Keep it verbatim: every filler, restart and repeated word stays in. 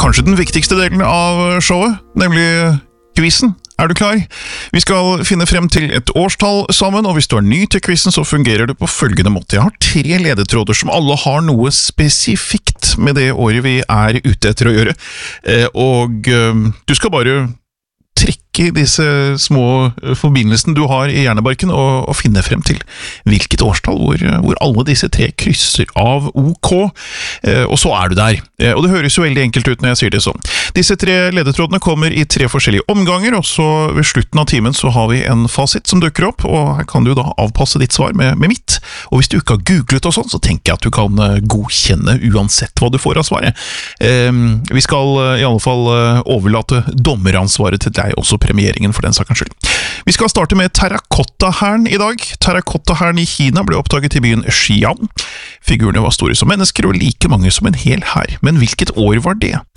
kanskje den viktigste delen av showet, nemlig quizen. Er du klar? Vi skal finne frem til et årstall sammen, og hvis du er ny til quizen, så fungerer det på følgende måte. Jeg har tre ledetråder som alle har noe spesifikt med det året vi er ute etter å gjøre, og du skal bare trekke disse små forbindelsene du har i hjernebarken og, og finne frem til hvilket årstall hvor, hvor alle disse tre krysser av OK, eh, og så er du der. Eh, og det høres jo veldig enkelt ut når jeg sier det sånn. Disse tre ledetrådene kommer i tre forskjellige omganger, og så ved slutten av timen så har vi en fasit som dukker opp, og her kan du da avpasse ditt svar med, med mitt. Og hvis du ikke har googlet og sånn, så tenker jeg at du kan godkjenne uansett hva du får av svaret. Eh, vi skal i alle fall overlate dommeransvaret til deg, også premieringen for den sakens skyld. Vi skal starte med terrakotta-hæren i dag. Terrakotta-hæren i Kina ble oppdaget i byen Xi'an. Figurene var store som mennesker og like mange som en hel hær. Men hvilket år var det?